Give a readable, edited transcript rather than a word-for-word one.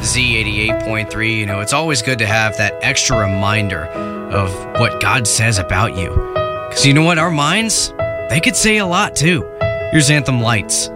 Z88.3. It's always good to have that extra reminder of what God says about you. Because you know what? Our minds, they could say a lot too. Here's Anthem Lights.